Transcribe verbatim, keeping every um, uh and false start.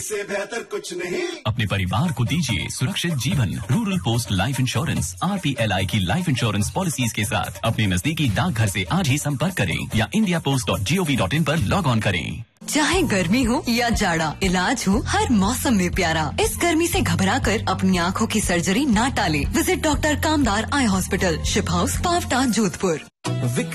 से बेहतर कुछ नहीं। अपने परिवार को दीजिए सुरक्षित जीवन। Rural post life insurance R P L I की लाइफ इंश्योरेंस पॉलिसीज के साथ अपने नजदीकी डाकघर से आज ही संपर्क करें या India post dot G O V dot in पर लॉग ऑन करें। चाहे गर्मी हो या जाड़ा, इलाज हो हर मौसम में प्यारा। इस गर्मी से घबराकर अपनी आँखों की सर्जरी ना टालें। विजिट डॉक्टर कामदार eye hospital, ship house, Pawta, Jodhpur.